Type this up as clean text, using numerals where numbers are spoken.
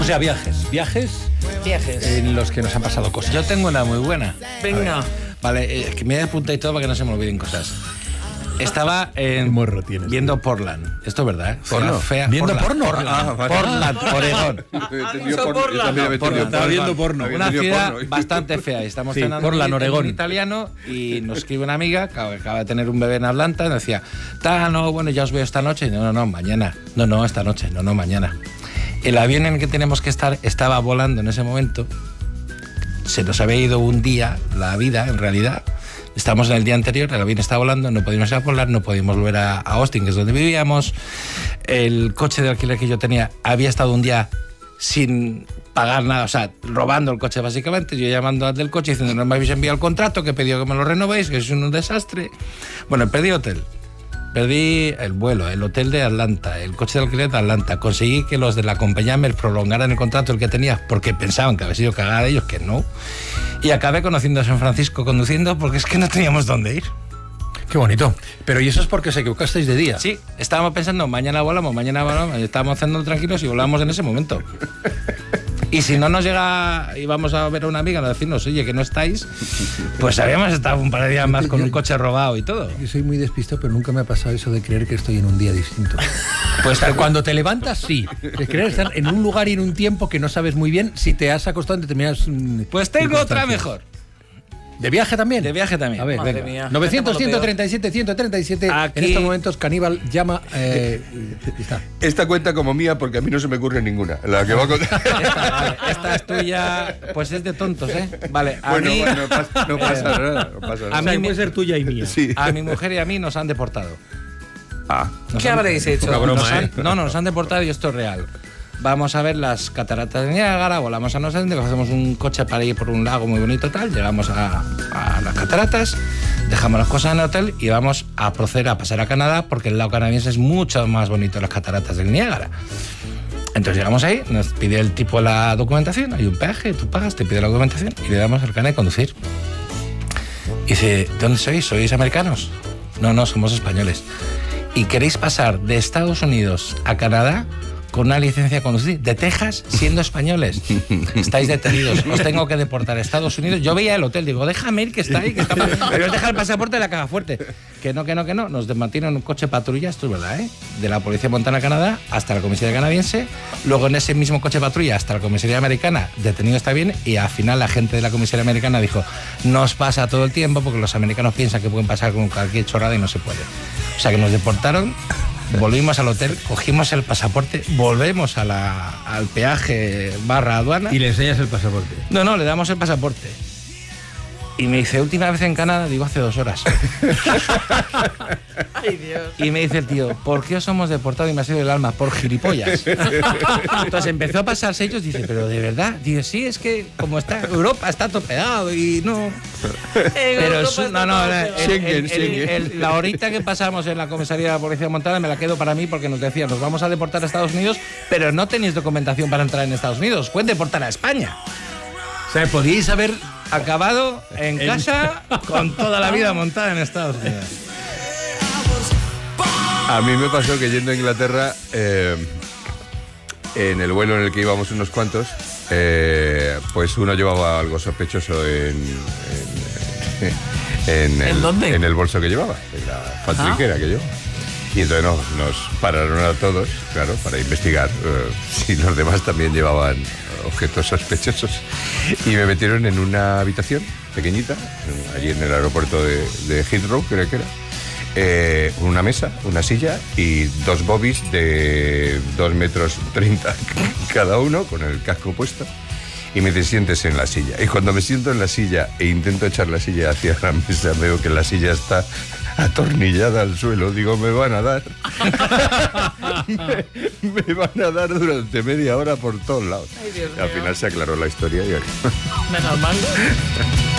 sea, viajes en los que nos han pasado cosas. Yo tengo una muy buena. Venga. Vale, que me he apuntado y todo para que no se me olviden cosas. Estaba viendo Portland. Esto es verdad, ¿eh? ¿Porno? ¿Viendo porno? Portland, Oregón. Estaba viendo porno. Una ciudad bastante fea. Y estamos cenando Portland, Oregón. en italiano y nos escribe una amiga que acaba de tener un bebé en Atlanta y nos decía, no, bueno, ya os veo esta noche. Y no, mañana. No, esta noche. No, mañana. El avión en el que tenemos que estar estaba volando en ese momento. Se nos había ido un día la vida, en realidad. Estamos en el día anterior, el avión estaba volando, no podíamos ir a Portland, no podíamos volver a Austin, que es donde vivíamos. El coche de alquiler que yo tenía había estado un día sin pagar nada, o sea, robando el coche básicamente. Yo llamando al del coche diciendo, no me habéis enviado el contrato, que he pedido que me lo renovéis, que es un desastre. Bueno, perdí hotel. Perdí el vuelo, el hotel de Atlanta, el coche de alquiler de Atlanta. Conseguí que los de la compañía me prolongaran el contrato el que tenía porque pensaban que había sido cagada de ellos, que no. Y acabé conociendo a San Francisco conduciendo porque es que no teníamos dónde ir. Qué bonito. Pero ¿y eso es porque os equivocasteis de día? Sí, estábamos pensando, mañana volamos, estábamos haciendo tranquilos y volamos en ese momento. Y si no nos llega y vamos a ver a una amiga a decirnos, oye, que no estáis, pues habíamos estado un par de días más con un coche robado y todo. Yo soy muy despistado, pero nunca me ha pasado eso de creer que estoy en un día distinto. Pues cuando te levantas, sí. De creer estar en un lugar y en un tiempo que no sabes muy bien si te has acostado en determinadas... Pues tengo otra mejor. ¿De viaje también? De viaje también. A ver, Madre venga. mía. 900-137-137. Aquí... En estos momentos, Caníbal llama... está. Esta cuenta como mía porque a mí no se me ocurre ninguna. La que va a contar. Esta es tuya, pues es de tontos, ¿eh? Vale, a Bueno, mí... no pasa nada. A mí puede ser tuya y mía. Sí. A mi mujer y a mí nos han deportado. ¿Qué habréis hecho? Poca broma, Nos han deportado y esto es real. Vamos a ver las cataratas de Niágara, volamos a no sé dónde, cogemos un coche para ir por un lago muy bonito tal, llegamos a las cataratas, dejamos las cosas en el hotel y vamos a proceder a pasar a Canadá porque el lago canadiense es mucho más bonito las cataratas del Niágara. Entonces llegamos ahí, nos pide el tipo la documentación, hay un peaje, tú pagas, te pide la documentación y le damos el carnet de conducir. Y dice, ¿dónde sois? ¿Sois americanos? No, somos españoles. ¿Y queréis pasar de Estados Unidos a Canadá con una licencia de conducir de Texas siendo españoles? Estáis detenidos, os tengo que deportar a Estados Unidos. Yo veía el hotel, digo, déjame ir que está ahí, pero os deja el pasaporte de la caja fuerte. Que no, nos desmantieron un coche patrulla, esto es verdad, ¿eh? De la Policía Montana Canadá hasta la comisaría canadiense, luego en ese mismo coche patrulla hasta la comisaría americana, detenido está bien, y al final la gente de la comisaría americana dijo, nos pasa todo el tiempo porque los americanos piensan que pueden pasar con cualquier chorrada y no se puede. O sea que nos deportaron. Volvimos al hotel, cogimos el pasaporte, volvemos al peaje / aduana. ¿Y le enseñas el pasaporte? No, le damos el pasaporte. Y me dice, última vez en Canadá, digo, hace 2 horas. Ay, Dios. Y me dice el tío, ¿por qué os hemos deportado? Y me ha sido el alma, por gilipollas. Entonces empezó a pasarse ellos, dice, pero de verdad, digo, sí, es que como está Europa está topeado y no. Pero la horita que pasamos en la comisaría de la Policía Montana me la quedo para mí porque nos decían, nos vamos a deportar a Estados Unidos, pero no tenéis documentación para entrar en Estados Unidos, pueden deportar a España. O sea, podíais haber acabado en casa con toda la vida montada en Estados Unidos. A mí me pasó que yendo a Inglaterra, en el vuelo en el que íbamos unos cuantos, pues uno llevaba algo sospechoso ¿En dónde? En el bolso que llevaba, en la faltriquera que llevaba. Y entonces nos pararon a todos, claro, para investigar si los demás también llevaban objetos sospechosos. Y me metieron en una habitación pequeñita, allí en el aeropuerto de Heathrow, creo que era. Una mesa, una silla y 2 bobbies de 2,30 metros cada uno, con el casco puesto. Y me dice, siéntese en la silla. Y cuando me siento en la silla e intento echar la silla hacia la mesa, veo que la silla está atornillada al suelo. Digo, me van a dar. me van a dar durante media hora por todos lados. Ay, Dios y al mío. final se aclaró la historia y... Menos mal.